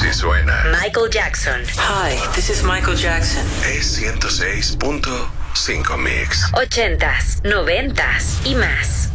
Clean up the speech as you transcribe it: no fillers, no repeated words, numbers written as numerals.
Si suena. Michael Jackson. Hi, this is Michael Jackson. Es 106.5 Mix. 80s, 90s y más.